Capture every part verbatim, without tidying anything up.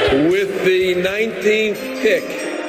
With the nineteenth pick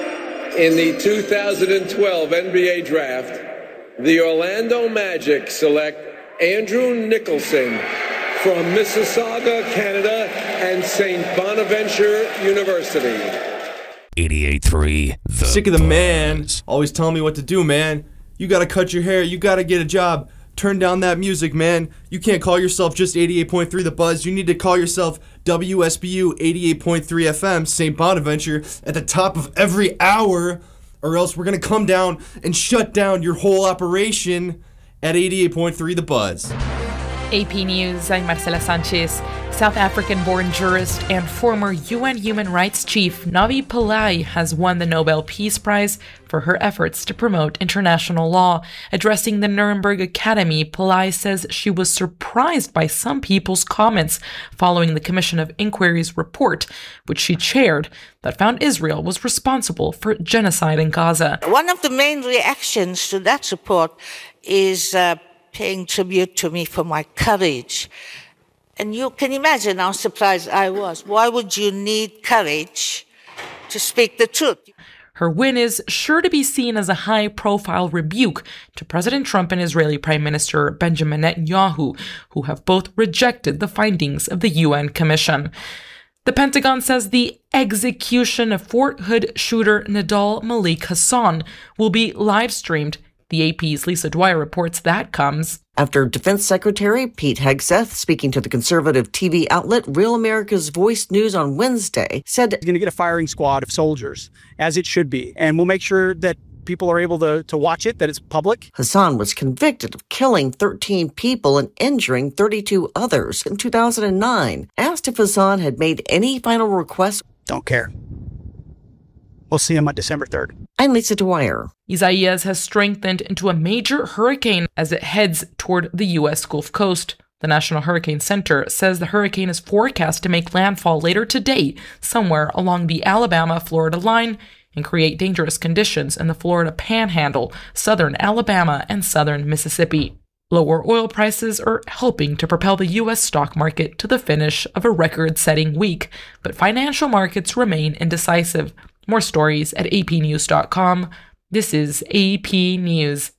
in the two thousand twelve N B A Draft, the Orlando Magic select Andrew Nicholson from Mississauga, Canada, and Saint Bonaventure University. eighty-eight point three The Sick of the Buzz. man always telling me what to do, man. You gotta cut your hair. You gotta get a job. Turn down that music, man. You can't call yourself just eighty-eight point three The Buzz. You need to call yourself W S B U eighty-eight point three F M, Saint Bonaventure, at the top of every hour, or else we're gonna come down and shut down your whole operation at eighty-eight point three The Buzz. A P News, I'm Marcela Sanchez. South African-born jurist and former U N Human Rights Chief Navi Pillay has won the Nobel Peace Prize for her efforts to promote international law. Addressing the Nuremberg Academy, Pillay says she was surprised by some people's comments following the Commission of Inquiry's report, which she chaired, that found Israel was responsible for genocide in Gaza. One of the main reactions to that report is uh, paying tribute to me for my courage. And you can imagine how surprised I was. Why would you need courage to speak the truth? Her win is sure to be seen as a high-profile rebuke to President Trump and Israeli Prime Minister Benjamin Netanyahu, who have both rejected the findings of the U N Commission. The Pentagon says the execution of Fort Hood shooter Nidal Malik Hassan will be live-streamed. The A P's Lisa Dwyer reports that comes after Defense Secretary Pete Hegseth, speaking to the conservative T V outlet Real America's Voice News on Wednesday, said he's going to get a firing squad of soldiers, as it should be, and we'll make sure that people are able to, to watch it, that it's public. Hassan was convicted of killing thirteen people and injuring thirty-two others in two thousand nine. Asked if Hassan had made any final requests. Don't care. We'll see him on December third. I'm Lisa Dwyer. Isaias has strengthened into a major hurricane as it heads toward the U S Gulf Coast. The National Hurricane Center says the hurricane is forecast to make landfall later today, somewhere along the Alabama-Florida line, and create dangerous conditions in the Florida Panhandle, southern Alabama, and southern Mississippi. Lower oil prices are helping to propel the U S stock market to the finish of a record-setting week, but financial markets remain indecisive. More stories at A P news dot com. This is A P News.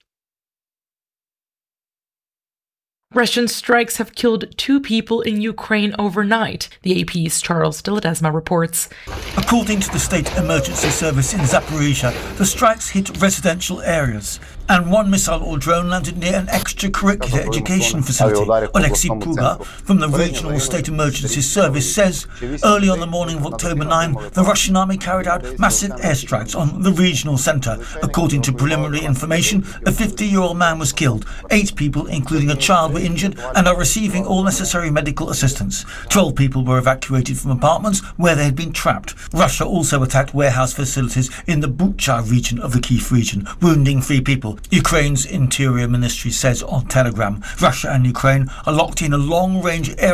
Russian strikes have killed two people in Ukraine overnight, the A P's Charles de Ledesma reports. According to the State Emergency Service in Zaporizhia, the strikes hit residential areas, and one missile or drone landed near an extracurricular education facility. Alexei Puga from the Regional State Emergency Service says early on the morning of October ninth, the Russian army carried out massive airstrikes on the regional centre. According to preliminary information, a fifty-year-old man was killed. Eight people, including a child, were injured and are receiving all necessary medical assistance. Twelve people were evacuated from apartments where they had been trapped. Russia also attacked warehouse facilities in the Bucha region of the Kyiv region, wounding three people. Ukraine's Interior Ministry says on Telegram, Russia and Ukraine are locked in a long-range air